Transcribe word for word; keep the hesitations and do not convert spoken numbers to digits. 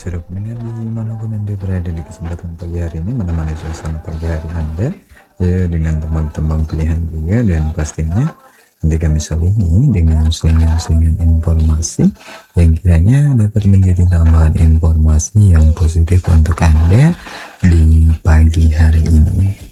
sudah pendengar dimanapun Anda berada di kesempatan pagi hari ini menemani suasana pagi hari Anda ya dengan teman-teman pilihan juga, dan pastinya nanti kami selingi dengan selingan-selingan informasi yang kiranya dapat menjadi tambahan informasi yang positif untuk Anda di pagi hari ini.